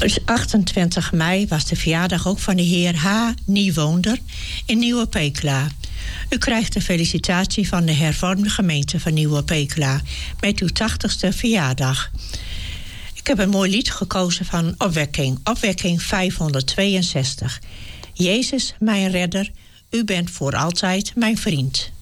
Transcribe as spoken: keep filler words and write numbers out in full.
achtentwintig mei was de verjaardag ook van de heer H. Nieuwonder in Nieuwe Pekela. U krijgt de felicitatie van de hervormde gemeente van Nieuwe Pekela met uw tachtigste verjaardag. Ik heb een mooi lied gekozen van Opwekking, Opwekking vijfhonderdtweeënzestig. Jezus, mijn redder, u bent voor altijd mijn vriend.